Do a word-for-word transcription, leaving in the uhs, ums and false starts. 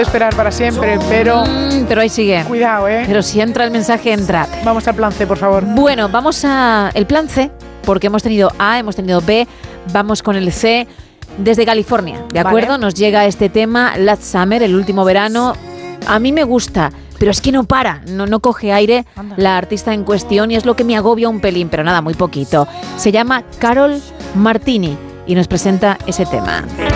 Esperar para siempre, pero... Mm, pero ahí sigue. Cuidado, ¿eh? Pero si entra el mensaje, entrad. Vamos al plan C, por favor. Bueno, vamos a el plan C, porque hemos tenido A, hemos tenido B, vamos con el C. Desde California, ¿de acuerdo? Vale. Nos llega este tema, Last Summer, el último verano. A mí me gusta, pero es que no para, no, no coge aire Anda. la artista en cuestión y es lo que me agobia un pelín, pero nada, muy poquito. Se llama Carol Martini y nos presenta ese tema.